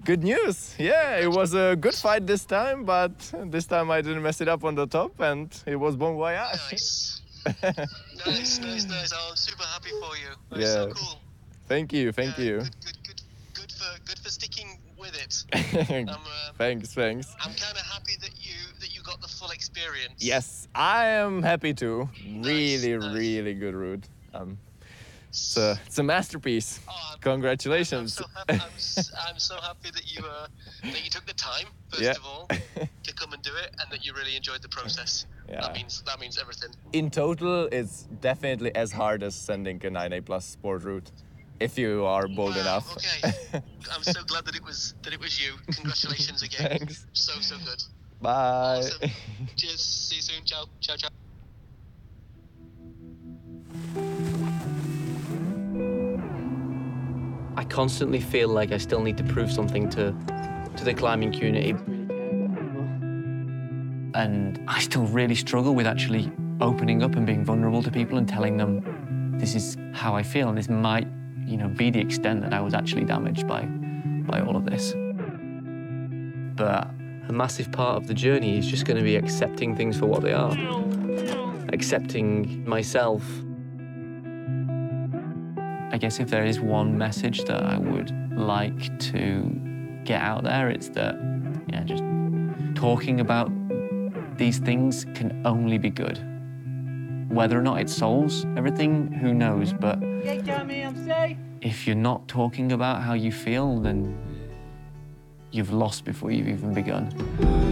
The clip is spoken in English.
Good news. Yeah, it was a good fight this time, but this time I didn't mess it up on the top, and it was bon voyage. Nice. Nice. Oh, I'm super happy for you. It's Yeah. so cool. Thank you. Good for sticking with it. Thanks. I'm kind of happy that you got the full experience. Yes, I am happy too. Nice. Really good route. It's a masterpiece. Congratulations. I'm so happy that you took the time first of all to come and do it, and that you really enjoyed the process. Yeah. That means everything. In total, it's definitely as hard as sending a 9A plus sport route, if you are bold enough. Okay. I'm so glad that it was you. Congratulations again. Thanks. So good. Bye. Awesome. Cheers. See you soon. Ciao. I constantly feel like I still need to prove something to the climbing community. And I still really struggle with actually opening up and being vulnerable to people and telling them this is how I feel, and this might, be the extent that I was actually damaged by all of this. But a massive part of the journey is just going to be accepting things for what they are. Accepting myself. I guess if there is one message that I would like to get out there, it's that, just talking about these things can only be good. Whether or not it solves everything, who knows, but if you're not talking about how you feel, then you've lost before you've even begun.